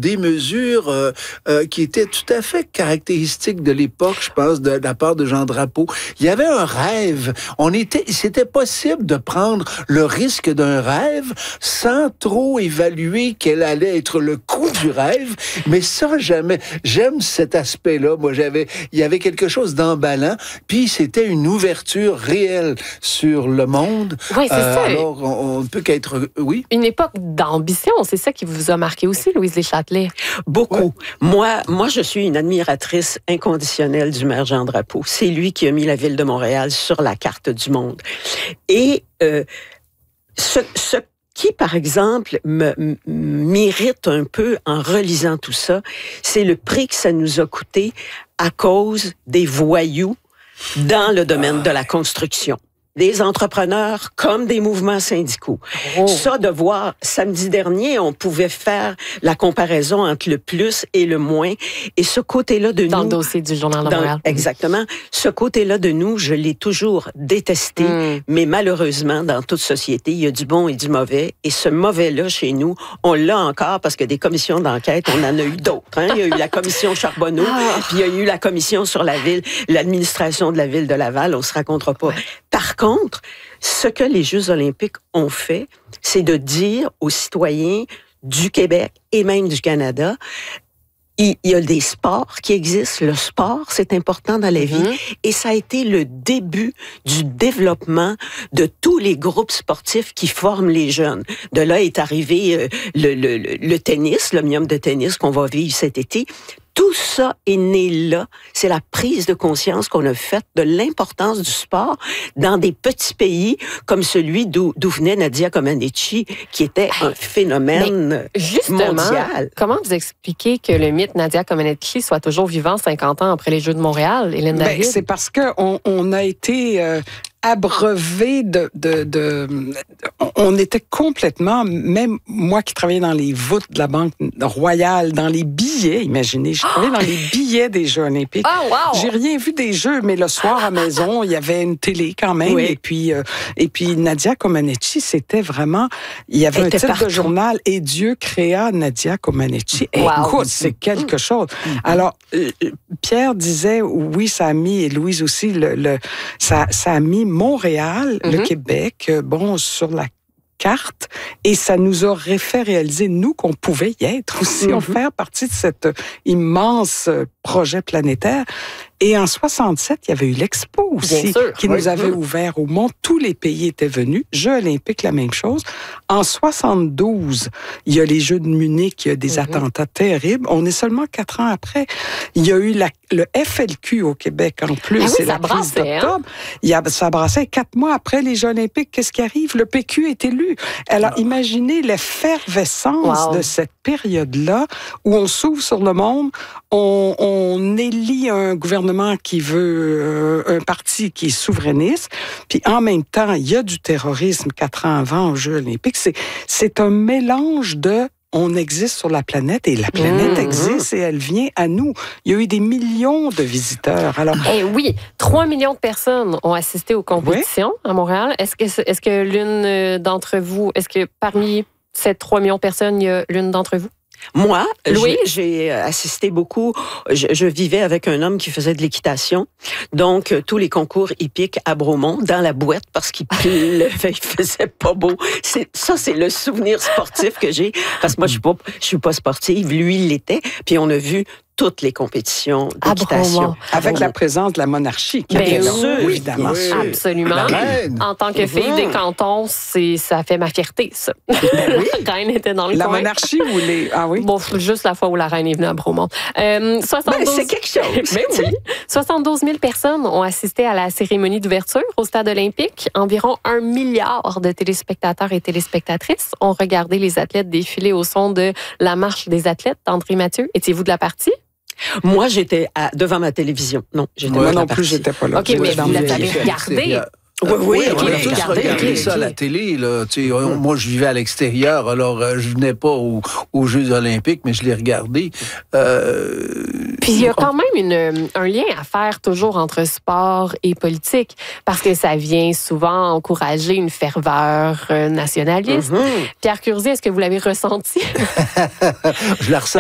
des mesures qui étaient tout à fait caractéristiques de l'époque, je pense, de la part de Jean Drapeau. Il y avait un rêve. C'était possible de prendre le risque d'un rêve sans trop évaluer quel allait être le coût du rêve, mais ça, jamais. J'aime cet aspect-là. Moi, il y avait quelque chose d'emballant, puis c'était une ouverture réelle sur le monde. Oui, c'est ça. Alors, on ne peut qu'être... Oui? Une époque d'ambition, c'est ça qui vous a marqué aussi, Louise Deschâtelet? Beaucoup. Ouais. Moi, je suis une admiratrice inconditionnelle du maire Jean Drapeau. C'est lui qui a mis la ville de Montréal sur la carte du monde. Et ce qui, par exemple, m'irrite un peu en relisant tout ça, c'est le prix que ça nous a coûté à cause des voyous dans le domaine de la construction. Des entrepreneurs comme des mouvements syndicaux. Oh. Ça, de voir, samedi dernier, on pouvait faire la comparaison entre le plus et le moins. Et ce côté-là de nous... Dans le dossier du Journal de Montréal. Exactement. Ce côté-là de nous, je l'ai toujours détesté. Mais malheureusement, dans toute société, il y a du bon et du mauvais. Et ce mauvais-là, chez nous, on l'a encore parce que des commissions d'enquête, on en a eu d'autres. Hein? Il y a eu la commission Charbonneau, puis il y a eu la commission sur la ville, l'administration de la ville de Laval. On se racontera pas. Par contre, ce que les Jeux olympiques ont fait, c'est de dire aux citoyens du Québec et même du Canada, il y a des sports qui existent. Le sport, c'est important dans la vie. Et ça a été le début du développement de tous les groupes sportifs qui forment les jeunes. De là est arrivé le tennis, l'omnium de tennis qu'on va vivre cet été. Tout ça est né là. C'est la prise de conscience qu'on a faite de l'importance du sport dans des petits pays comme celui d'où venait Nadia Comaneci, qui était un phénomène mondial. Comment vous expliquez que le mythe Nadia Comaneci soit toujours vivant 50 ans après les Jeux de Montréal, Hélène David? C'est parce qu'on a été... abreuvé on était complètement, même moi qui travaillais dans les voûtes de la Banque Royale, dans les billets, imaginez, je travaillais dans les billets des Jeux olympiques. Oh, wow. J'ai rien vu des Jeux, mais le soir à la maison, il y avait une télé quand même. Oui. Et puis Nadia Comaneci, c'était vraiment, il y avait un titre de journal, et Dieu créa Nadia Comaneci. Wow. Écoute, c'est quelque chose. Alors, Pierre disait, oui, ça a mis, et Louise aussi, ça a mis Montréal, le Québec, sur la carte, et ça nous aurait fait réaliser, nous, qu'on pouvait y être aussi, on faire partie de cet immense projet planétaire. Et en 67, il y avait eu l'Expo aussi, qui nous avait ouvert au monde. Tous les pays étaient venus. Jeux olympiques, la même chose. En 72, il y a les Jeux de Munich, il y a des attentats terribles. On est seulement 4 ans après. Il y a eu le FLQ au Québec, en plus. C'est la crise d'octobre. Ça brassait 4 mois après les Jeux olympiques. Qu'est-ce qui arrive? Le PQ est élu. Alors, imaginez l'effervescence de cette période-là, où on s'ouvre sur le monde, on élit un gouvernement qui veut un parti qui est souverainiste, puis en même temps, il y a du terrorisme 4 ans avant aux Jeux olympiques. C'est un mélange de on existe sur la planète et la planète existe et elle vient à nous. Il y a eu des millions de visiteurs. Alors, oui, 3 millions de personnes ont assisté aux compétitions à Montréal. Est-ce que l'une d'entre vous, est-ce que parmi ces 3 millions de personnes, il y a l'une d'entre vous? Moi, j'ai assisté beaucoup. Je vivais avec un homme qui faisait de l'équitation. Donc, tous les concours hippiques à Bromont, dans la boîte, parce qu'il pleuvait, il faisait pas beau. C'est le souvenir sportif que j'ai. Parce que moi, je suis pas sportive. Lui, il l'était. Puis on a vu toutes les compétitions d'équitation. Avec la présence de la monarchie. Bien sûr, évidemment. Oui. Absolument. La reine. En tant que fille des cantons, ça fait ma fierté, ça. La reine était dans le coin. La monarchie ou les... Ah oui? Bon, juste la fois où la reine est venue à Bromont. 72... c'est quelque chose. Mais oui. 72 000 personnes ont assisté à la cérémonie d'ouverture au Stade olympique. Environ 1 milliard de téléspectateurs et téléspectatrices ont regardé les athlètes défiler au son de La marche des athlètes d'André Mathieu. Étiez-vous de la partie? Moi, j'étais devant ma télévision. Non, moi non plus, j'étais pas là. OK, mais vous l'avez regardé. Oui, on a tous regardé ça à la télé. Là. Moi, je vivais à l'extérieur, alors je venais pas aux Jeux olympiques, mais je l'ai regardé. Puis il y a quand même un lien à faire toujours entre sport et politique, parce que ça vient souvent encourager une ferveur nationaliste. Pierre Curzi, est-ce que vous l'avez ressenti? Je la ressens